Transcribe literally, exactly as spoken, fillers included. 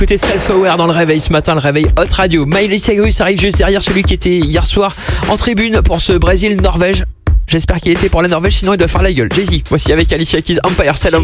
Côté Self-Aware dans le réveil ce matin, le réveil Hot Radio. Miley Cyrus arrive juste derrière celui qui était hier soir en tribune pour ce Brésil-Norvège. J'espère qu'il était pour la Norvège, sinon il doit faire la gueule. Jay-Z, voici avec Alicia Keys, Empire State of